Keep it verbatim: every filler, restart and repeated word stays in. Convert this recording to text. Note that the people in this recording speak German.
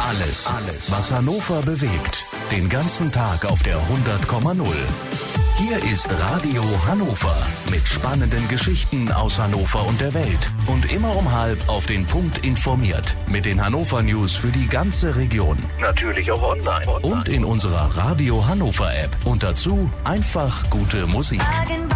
Alles, alles, was Hannover bewegt. Den ganzen Tag auf der hundert Komma null. Hier ist Radio Hannover mit spannenden Geschichten aus Hannover und der Welt. Und immer um halb auf den Punkt informiert. Mit den Hannover News für die ganze Region. Natürlich auch online. Und in unserer Radio Hannover App. Und dazu einfach gute Musik.